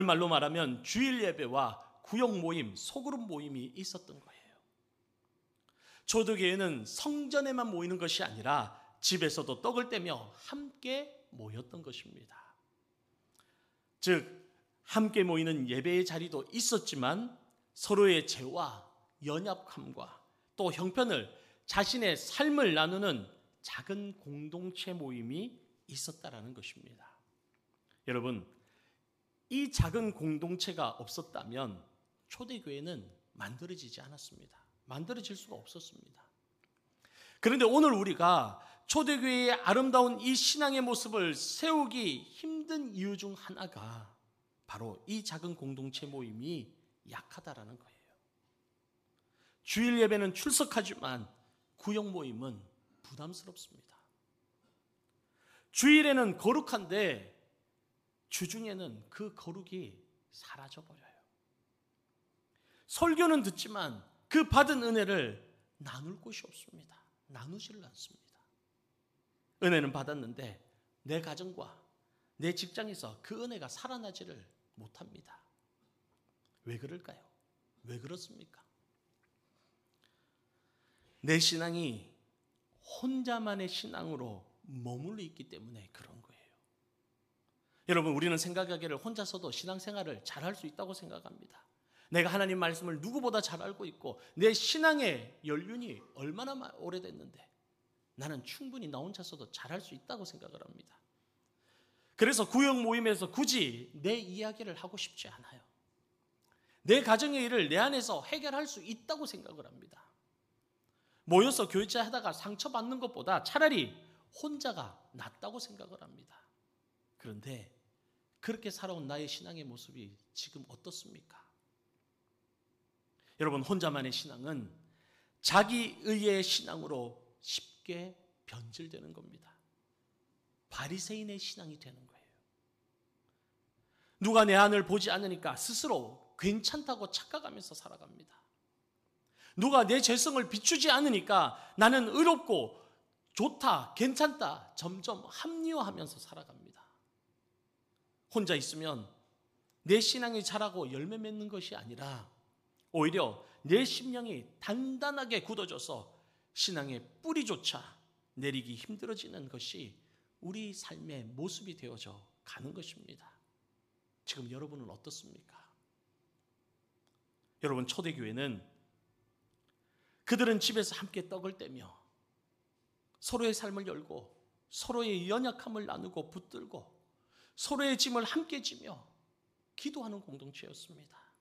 말로 말하면 주일 예배와 구역 모임, 소그룹 모임이 있었던 거예요. 초대교회는 성전에만 모이는 것이 아니라 집에서도 떡을 떼며 함께 모였던 것입니다. 즉 함께 모이는 예배의 자리도 있었지만 서로의 죄와 연약함과 또 형편을, 자신의 삶을 나누는 작은 공동체 모임이 있었다라는 것입니다. 여러분, 이 작은 공동체가 없었다면 초대교회는 만들어지지 않았습니다. 만들어질 수가 없었습니다. 그런데 오늘 우리가 초대교회의 아름다운 이 신앙의 모습을 세우기 힘든 이유 중 하나가 바로 이 작은 공동체 모임이 약하다라는 거예요. 주일 예배는 출석하지만 구역 모임은 부담스럽습니다. 주일에는 거룩한데 주중에는 그 거룩이 사라져버려요. 설교는 듣지만 그 받은 은혜를 나눌 곳이 없습니다. 나누지를 않습니다. 은혜는 받았는데 내 가정과 내 직장에서 그 은혜가 살아나지를 못합니다. 왜 그럴까요? 왜 그렇습니까? 내 신앙이 혼자만의 신앙으로 머물러 있기 때문에 그런 거예요. 여러분, 우리는 생각하기를 혼자서도 신앙생활을 잘할 수 있다고 생각합니다. 내가 하나님 말씀을 누구보다 잘 알고 있고 내 신앙의 연륜이 얼마나 오래됐는데 나는 충분히 나 혼자서도 잘할 수 있다고 생각을 합니다. 그래서 구역 모임에서 굳이 내 이야기를 하고 싶지 않아요. 내 가정의 일을 내 안에서 해결할 수 있다고 생각을 합니다. 모여서 교제하다가 상처받는 것보다 차라리 혼자가 낫다고 생각을 합니다. 그런데 그렇게 살아온 나의 신앙의 모습이 지금 어떻습니까? 여러분, 혼자만의 신앙은 자기의의 신앙으로 쉽게 변질되는 겁니다. 바리새인의 신앙이 되는 거예요. 누가 내 안을 보지 않으니까 스스로 괜찮다고 착각하면서 살아갑니다. 누가 내 죄성을 비추지 않으니까 나는 의롭고 좋다, 괜찮다, 점점 합리화하면서 살아갑니다. 혼자 있으면 내 신앙이 자라고 열매 맺는 것이 아니라 오히려 내 심령이 단단하게 굳어져서 신앙의 뿌리조차 내리기 힘들어지는 것이 우리 삶의 모습이 되어져 가는 것입니다. 지금 여러분은 어떻습니까? 여러분, 초대교회는 그들은 집에서 함께 떡을 떼며 서로의 삶을 열고 서로의 연약함을 나누고 붙들고 서로의 짐을 함께 지며 기도하는 공동체였습니다.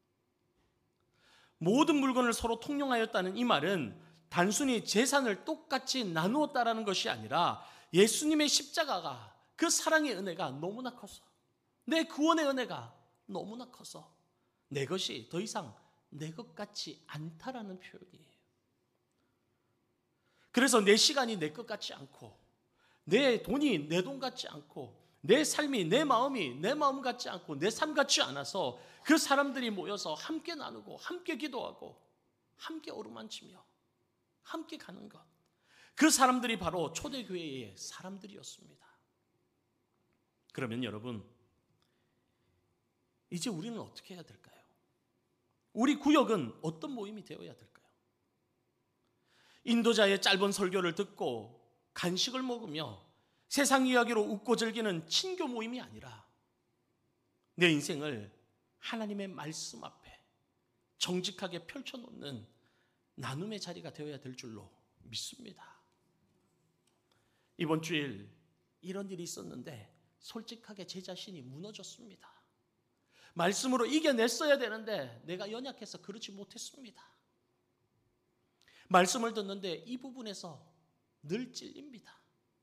모든 물건을 서로 통용하였다는 이 말은 단순히 재산을 똑같이 나누었다라는 것이 아니라 예수님의 십자가가, 그 사랑의 은혜가 너무나 커서, 내 구원의 은혜가 너무나 커서 내 것이 더 이상 내 것 같지 않다라는 표현이에요. 그래서 내 시간이 내 것 같지 않고 내 돈이 내 돈 같지 않고 내 삶이, 내 마음이 내 마음 같지 않고 내 삶 같지 않아서 그 사람들이 모여서 함께 나누고 함께 기도하고 함께 어루만지며 함께 가는 것, 그 사람들이 바로 초대교회의 사람들이었습니다. 그러면 여러분, 이제 우리는 어떻게 해야 될까요? 우리 구역은 어떤 모임이 되어야 될까요? 인도자의 짧은 설교를 듣고 간식을 먹으며 세상 이야기로 웃고 즐기는 친교 모임이 아니라 내 인생을 하나님의 말씀 앞에 정직하게 펼쳐놓는 나눔의 자리가 되어야 될 줄로 믿습니다. 이번 주일 이런 일이 있었는데 솔직하게 제 자신이 무너졌습니다. 말씀으로 이겨냈어야 되는데 내가 연약해서 그렇지 못했습니다. 말씀을 듣는데 이 부분에서 늘 찔립니다.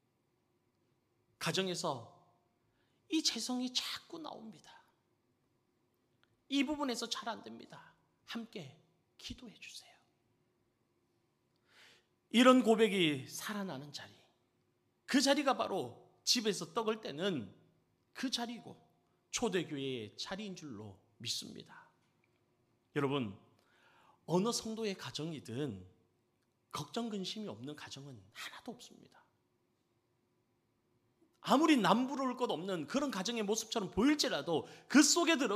가정에서 이 죄성이 자꾸 나옵니다. 이 부분에서 잘 안 됩니다. 함께 기도해 주세요. 이런 고백이 살아나는 자리, 그 자리가 바로 집에서 떡을 떼는 그 자리고 초대교회의 자리인 줄로 믿습니다. 여러분, 어느 성도의 가정이든 걱정 근심이 없는 가정은 하나도 없습니다. 아무리 남부러울 것 없는 그런 가정의 모습처럼 보일지라도 그 속에 들어